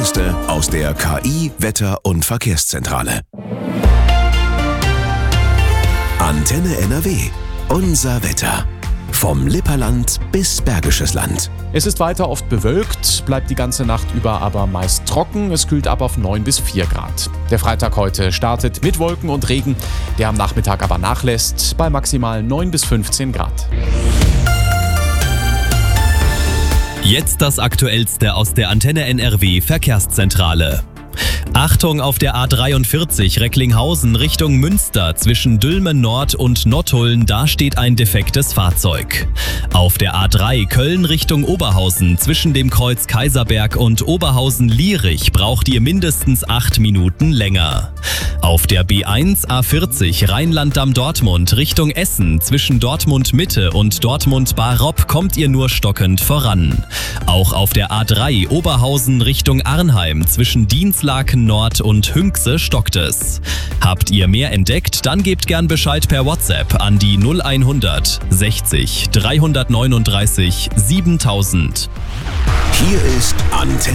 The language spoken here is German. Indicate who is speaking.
Speaker 1: Neueste aus der KI Wetter- und Verkehrszentrale. Antenne NRW. Unser Wetter. Vom Lipperland bis Bergisches Land.
Speaker 2: Es ist weiter oft bewölkt, bleibt die ganze Nacht über aber meist trocken. Es kühlt ab auf 9 bis 4 Grad. Der Freitag heute startet mit Wolken und Regen, der am Nachmittag aber nachlässt bei maximal 9 bis 15 Grad.
Speaker 3: Jetzt das Aktuellste aus der Antenne NRW Verkehrszentrale. Achtung auf der A43 Recklinghausen Richtung Münster zwischen Dülmen Nord und Nottuln, da steht ein defektes Fahrzeug. Auf der A3 Köln Richtung Oberhausen zwischen dem Kreuz Kaiserberg und Oberhausen-Lierich braucht ihr mindestens 8 Minuten länger. Auf der B1 A40 Rheinland-Damm-Dortmund Richtung Essen zwischen Dortmund-Mitte und Dortmund-Baropp kommt ihr nur stockend voran. Auch auf der A3 Oberhausen Richtung Arnheim zwischen Dinslaken Nord und Hünxe stockt es. Habt ihr mehr entdeckt, dann gebt gern Bescheid per WhatsApp an die 0100 60 339 7000.
Speaker 1: Hier ist Antenne.